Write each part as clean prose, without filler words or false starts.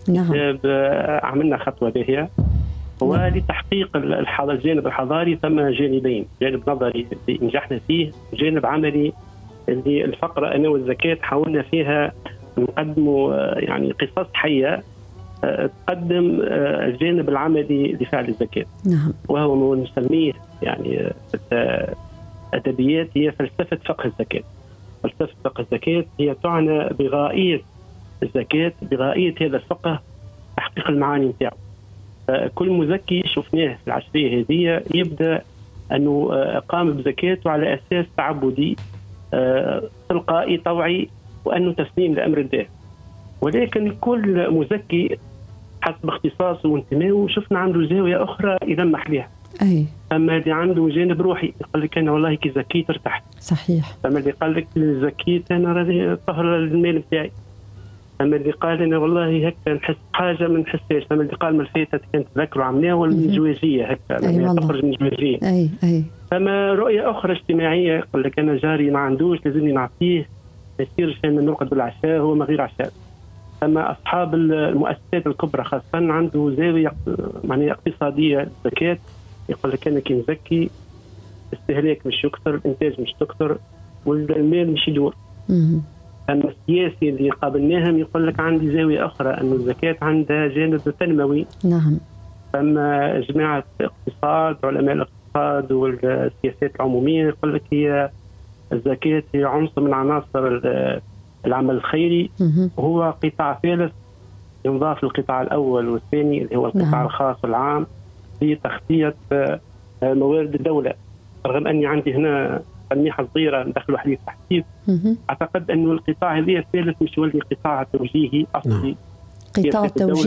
نعم. عملنا خطوة باهية. ولتحقيق الجانب الحضاري ثم جانبين، جانب نظري اللي نجحنا فيه، جانب عملي اللي الفقرة أنا والزكاة حاولنا فيها نقدموا يعني قصص حية تقدم الجانب العملي لفعل الزكاة. نعم. وهو نسميه يعني أدبيات هي فلسفة فقه الزكاة. فلسفة فقه الزكاة هي تعنى بغائية الزكاة، بغائية هذا الفقه تحقيق المعاني نتاعو. كل مزكي شفناه في العشرية هذه يبدأ أنه قام بزكاته على أساس تعبدي تلقائي طوعي وأنه تسليم لأمر الله. ولكن كل مزكي حسب اختصاصه وانتمائه شفنا عنده زاوية أخرى يلمح لها. أي. أما اللي عنده جانب روحي يقول لك أنا والله كي زكيت ارتحت. صحيح. أما اللي قال لك زكيت أنا راضي طهر المال بتاعي. أما اللي قال أنا والله هكا نحس حاجة ما نحسهاش. أما اللي قال ما الفاتت كانت تذكروا عملناه ولا من جواجية هكا يعني تخرج من جواجية. أي. فما رؤية أخرى اجتماعية يقول لك أنا جاري ما عندوش لازمني نعطيه، ما يصيرش أنا نرقد بالعشاء هو ما غير عشاء. أما أصحاب المؤسسات الكبرى خاصة عنده زاوية معناها اقتصادية زكاة، يقول لك أنا كي نزكي استهلاك مش يكثر، الإنتاج مش تكثر، والمال مش يدور. أما السياسي اللي قابلناهم يقول لك عندي زاوية أخرى أن الزكاة عندها جانب تنموي. نعم. أما جماعة اقتصاد علماء الاقتصاد والسياسات العمومية يقول لك هي الزكاة هي عنصر من عناصر العمل الخيري، وهو قطاع ثالث ينضاف للقطاع الأول والثاني اللي هو القطاع نعم. الخاص والعام في تغطية موارد الدولة. رغم أني عندي هنا تلميحة صغيرة ندخلوا حديث تحديث، أعتقد أن القطاع هذا الثالث مش ولي قطاع توجيهي أصلي. قطاع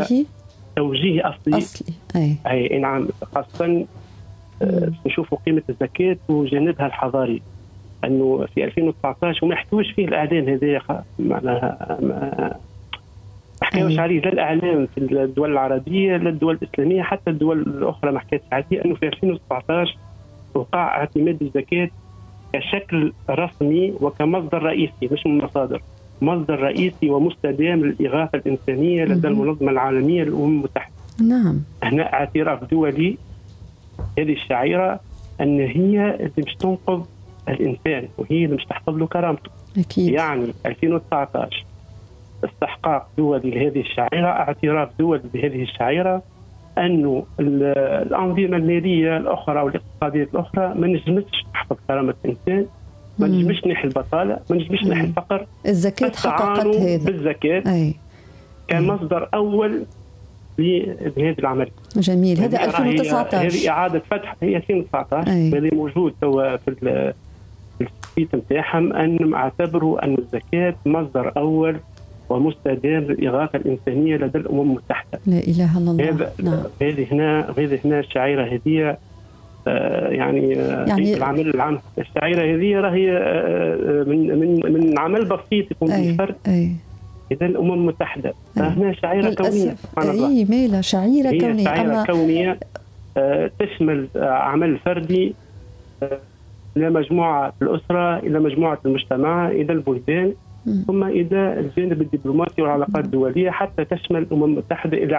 توجيهي أصلي. أي نعم. خاصة نشوفوا قيمة الزكاة وجانبها الحضاري، أنه في 2019 وما يحتويش فيه الإعلام هذا معناها ما حكاوش عليه لا الإعلام في الدول العربية لا الدول الإسلامية حتى الدول الأخرى ما حكيتش عليه، أنه في 2019 وقع اعتماد الزكاة كشكل رسمي وكمصدر رئيسي مش من مصادر، مصدر رئيسي ومستدام للإغاثة الإنسانية لدى المنظمة العالمية للأمم المتحدة. نعم. هنا اعتراف دولي هذه الشعيرة أن هي اللي مش تنقذ الإنسان وهي اللي مش تحفظ له كرامته. أكيد. يعني 2019 استحقاق دولي لهذه الشعيرة، اعتراف دولي بهذه الشعيرة، أنه الأنظمة المالية الأخرى والاقتصادية الأخرى ما نجمتش تحفظ كرامة الإنسان، ما نجمش نحي البطالة، ما نجمش نحي الفقر. الزكاة حققت هذا بالزكاة كان مصدر أول لهذه العملية. جميل. هذا 2019 هذه إعادة فتح هي 2019 اللي موجود توا في السيت نتاعهم أنهم اعتبروا أن الزكاة مصدر أول ومستدام للإغاثة الإنسانية لدى الأمم المتحدة. لا إله إلا الله. نعم. هذه هنا الشعيرة هذه يعني العمل العام. الشعيرة هذه راهي من عمل بسيط يكون بالفرد إذا الأمم المتحدة. فهنا شعيرة كونية سبحان الله. ميلا شعيرة كونية. شعيرة كونية تشمل عمل فردي إلى مجموعة الأسرة، إلى مجموعة المجتمع، إلى البلدان، ثم إلى الجانب الدبلوماسي والعلاقات الدولية، حتى تشمل الأمم المتحدة اللي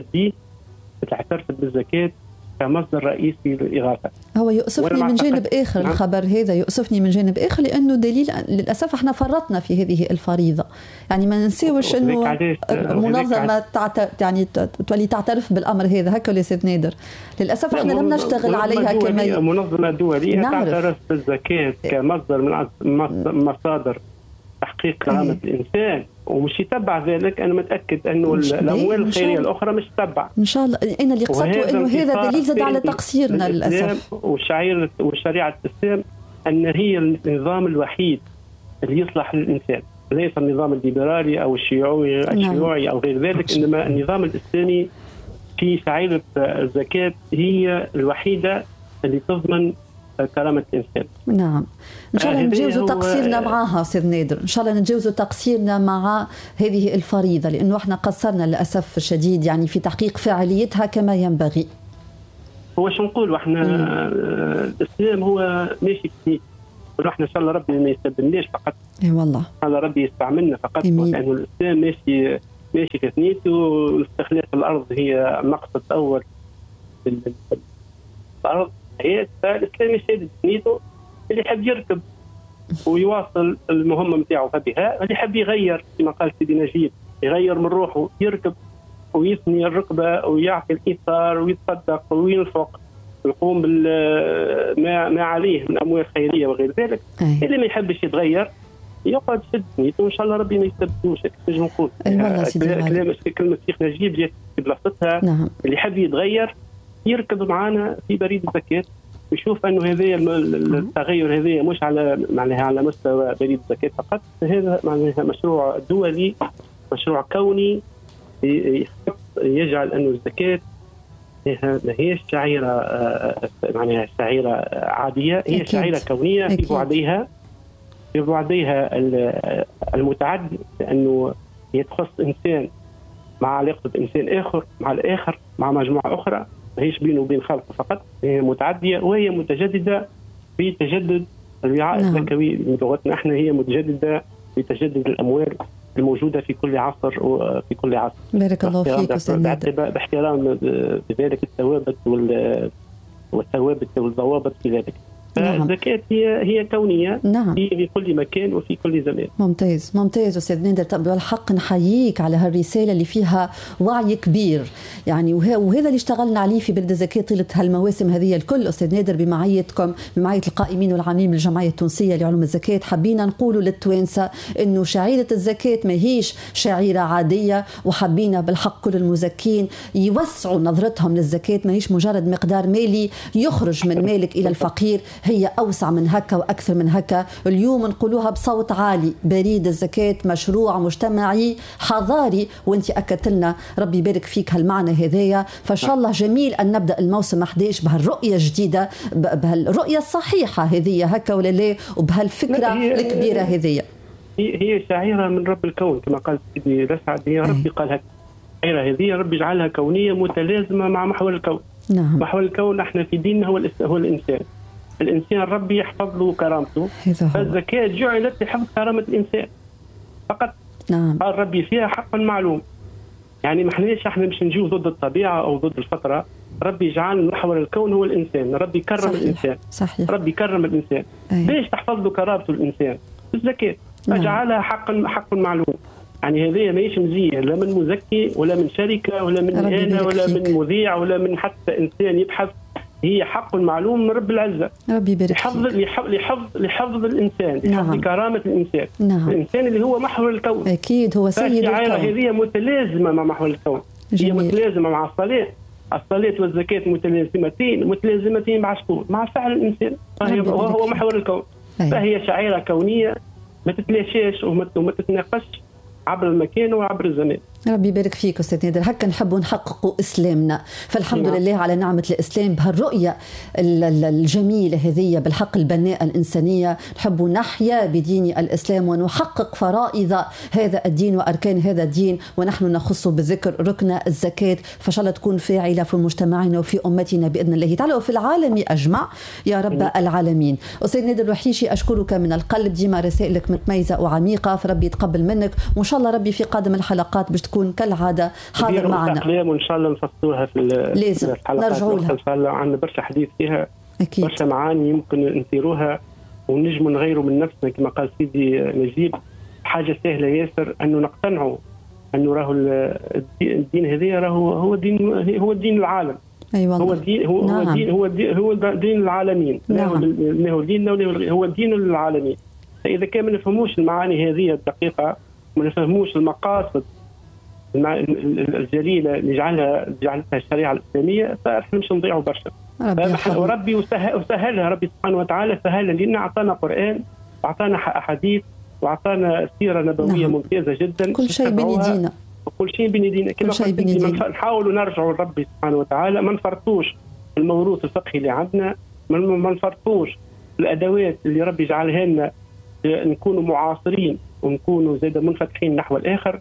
اعترفت بالزكاة كمصدر رئيسي للإغاثة. هو يؤسفني من جانب آخر الخبر هذا، يؤسفني من جانب آخر لأنه دليل للأسف احنا فرطنا في هذه الفريضة. يعني ما ننسيوش أنه منظمة يعني تولي تعترف بالأمر هذا هكا يا سيد نادر. للأسف احنا لم نشتغل عليها كما منظمة دولية تعترف بالزكاة كمصدر من مصادر تحقيق كرامة الإنسان ومش يتبع ذلك. أنا متأكد أنه الأموال الخيرية الأخرى مش تتبع إن شاء الله. أنا اللي قصدته أنه هذا دليل زاد على تقصيرنا للأسف. وشريعة الإسلام أن هي النظام الوحيد اللي يصلح للإنسان، ليس النظام الليبرالي أو الشيوعي أو غير ذلك، إنما النظام الإسلامي في شعيرة الزكاة هي الوحيدة اللي تضمن كرامة الإنسان. نعم. إن شاء الله نتجاوزوا تقصيرنا معها سيد نادر، إن شاء الله نتجاوزوا تقصيرنا مع هذه الفريضة، لأنه احنا قصرنا للأسف الشديد يعني في تحقيق فاعليتها كما ينبغي. هو شو نقول احنا الإسلام هو ماشي فيه، احنا إن شاء الله ربي ما يستبدلناش فقط. والله. إن شاء الله ربي يستعملنا فقط، لأنه الإسلام ماشي ماشي في ثنيته، واستخلاص الارض هي مقصد اول في الارض. فالاسلام يشهد ثنيته اللي يحب يركب ويواصل المهمه نتاعو فبها، اللي يحب يغير كما قال سيدي نجيب يغير من روحه، يركب ويثني الركبه ويعطي الايثار ويتصدق وينفق ويقوم ما عليه من اموال خيريه وغير ذلك. اللي ما يحبش يتغير يقعد شد نيته وان شاء الله ربي ما يثبتوش. نجم نقول كلمه الشيخ نجيب جات في بلاصتها. نعم. اللي يحب يتغير يركض معنا في بريد الزكاه ويشوف انه هذا التغير هذا مش على معناها على مستوى بريد الزكاه فقط، هذا معناها مشروع دولي، مشروع كوني يجعل انه الزكاه ما هيش شعيره معناها شعيره عاديه، هي شعيره كونيه في بعديها المتعدي، لانه هي تخص انسان مع علاقته بانسان اخر مع الاخر مع مجموعه اخرى، ما هيش بينه وبين خلقه فقط، هي متعديه وهي متجدده في تجدد الوعاء الزكوي. بلغتنا احنا هي متجدده في تجدد الاموال الموجوده في كل عصر وفي كل عصر. بارك الله فيك استاذ. باحترام بذلك الثوابت والثوابت والضوابط في ذلك. الزكاة هي كونية. نعم. في كل مكان وفي كل زمان. ممتاز ممتاز أستاذ نادر. طب بالحق نحييك على هالرسالة اللي فيها وعي كبير يعني، وهذا اللي اشتغلنا عليه في بلد الزكاة طيلة هالمواسم هذه الكل أستاذ نادر بمعيتكم بمعية القائمين والعاملين بالجمعية التونسية لعلوم الزكاة. حابين نقولوا للتوانسة إنه شعيرة الزكاة ما هيش شعيرة عادية، وحابين بالحق كل المزكين يوسعوا نظرتهم للزكاة، ما هيش مجرد مقدار مالي يخرج من مالك إلى الفقير، هي أوسع من هكا وأكثر من هكا. اليوم نقولوها بصوت عالي، بريد الزكاة مشروع مجتمعي حضاري، وانت أكدت لنا ربي يبارك فيك هالمعنى هذايا. فإن شاء الله جميل أن نبدأ الموسم 11 بهالرؤية الجديدة، بهالرؤية الصحيحة هذه هكا ولا لا، وبهالفكرة الكبيرة هذه. هي شعيرة من رب الكون كما قال سيدي الأسعد، هي ربي قال هكا، الشعيرة هذه ربي يجعلها كونية متلازمة مع محور الكون. نعم. محور الكون احنا في ديننا هو الإنسان. الإنسان ربي يحفظ له كرامته، فالزكاة جعلت لحفظ كرامة الإنسان فقط. نعم. قال ربي فيها حق معلوم، يعني ما احنا مش نجيو ضد الطبيعة أو ضد الفطرة، ربي يجعل محور الكون هو الإنسان، ربي يكرم. صحيح. الإنسان. صحيح. ربي يكرم الإنسان. ليش تحفظ له كرامته الإنسان؟ الزكاة. نعم. فجعلها حق معلوم، يعني هذه ماهيش مزية لا من مزكي ولا من شركة ولا من إعانة ولا من مذيع ولا من حتى إنسان يبحث، هي حق معلوم من رب العزة. ربي يبارك لحفظ الإنسان، لحفظ. نعم. كرامة الإنسان. نعم. الإنسان اللي هو محور الكون. أكيد هو سيد الكون. هذه متلازمة مع محور الكون. جميل. هي متلازمة مع الصلاة والزكاة متلازمتين مع شكون؟ مع فعل الإنسان وهو محور الكون. فهي شعيرة كونية ما تتلاشاش وما تتناقش عبر المكان وعبر الزمان. ربي يبارك فيك أستاذ نادر. هكا نحبوا نحققوا إسلامنا، فالحمد لله على نعمة الإسلام بهالرؤية الجميلة هذه بالحق البناء الإنسانية. نحبوا نحيا بدين الإسلام ونحقق فرائض هذا الدين وأركان هذا الدين، ونحن نخص بالذكر ركن الزكاة، فإن شاء الله تكون فاعلة في مجتمعنا وفي أمتنا بإذن الله تعالى وفي العالم أجمع يا رب العالمين. أستاذ نادر الوحيشي أشكرك من القلب، ديما رسائلك متميزة وعميقة، فربي يتقبل منك، وإن شاء الله ربي في قادم الحلقات باش تكون كالعادة حاضر معنا. وإن شاء الله نفصلوها في الحلقات. نرجعوا لها إن شاء الله، عندنا برشا حديث فيها. أكيد. برشا معاني يمكن نثيروها ونجم نغيروا من نفسنا كما قال سيدي نجيب. حاجة سهلة ياسر أنه نقتنعوا أنه راهو الدين هذا هو دين العالم. أي والله. هو دين العالمين. نعم. له ديننا هو دين العالمين. فإذا كان ما نفهموش المعاني هذه الدقيقة، ما نفهموش المقاصد الجليلة اللي جعلتها الشريعة الإسلامية، فإحنا مش نضيعوا برشا. وربي وسهلها ربي سبحانه وتعالى، سهلها لنا، أعطانا قرآن وأعطانا أحاديث وأعطانا سيرة نبوية. نعم. ممتازة جدا. كل شيء بين يدينا. كل شيء بين يدينا. كما نحاولوا نرجعوا لربي سبحانه وتعالى، ما نفرطوش الموروث الفقهي اللي عندنا، ما نفرطوش الأدوات اللي ربي جعلها لنا، نكونوا معاصرين ونكونوا زيدا منفتحين نحو الآخر،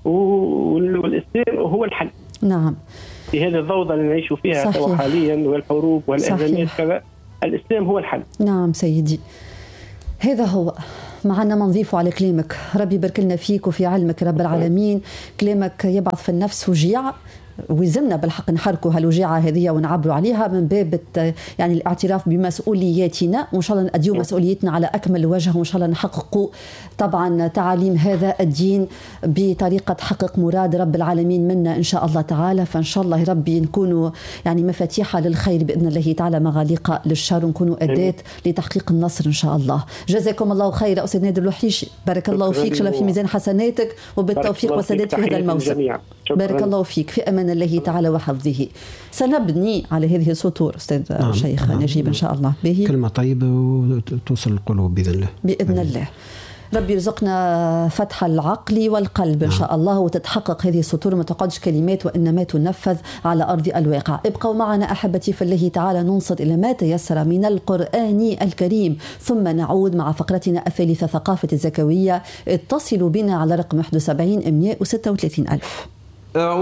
والإسلام هو الحل. نعم. في هذه الضوضة اللي نعيش فيها حاليا والحروب والأزمات كذا، الإسلام هو الحل. نعم سيدي، هذا هو معنا ما نضيفوا على كلامك. ربي يبارك لنا فيك وفي علمك رب العالمين. كلامك يبعث في النفس وجيع، ويلزمنا بالحق نحركوا هالوجيعة هذه ونعبروا عليها من باب يعني الاعتراف بمسؤولياتنا، وإن شاء الله نأديوا مسؤوليتنا على أكمل وجه، وإن شاء الله نحققوا طبعا تعاليم هذا الدين بطريقة تحقق مراد رب العالمين منا إن شاء الله تعالى. فإن شاء الله ربي نكونوا يعني مفاتيح للخير بإذن الله تعالى، مغاليق للشر، ونكونوا أداة لتحقيق النصر إن شاء الله. جزاكم الله خير أستاذ نادر الوحيشي، بارك الله فيك، إن شاء الله في ميزان حسناتك وبالتوفيق والسداد في هذا الموسم. بارك الله فيك، في أمان الله تعالى وحفظه. سنبني على هذه السطور أستاذ شيخ نجيب إن شاء الله. به كلمة طيبة وتوصل القلوب بإذن الله. بإذن الله. ربي يرزقنا فتح العقل والقلب إن شاء الله، وتتحقق هذه السطور، ما تقعدش كلمات وإنما تنفذ على أرض الواقع. ابقوا معنا أحبتي في الله تعالى، ننصت إلى ما تيسر من القرآن الكريم، ثم نعود مع فقرتنا الثالثة ثقافة الزكوية. اتصلوا بنا على رقم 71 136 ألف.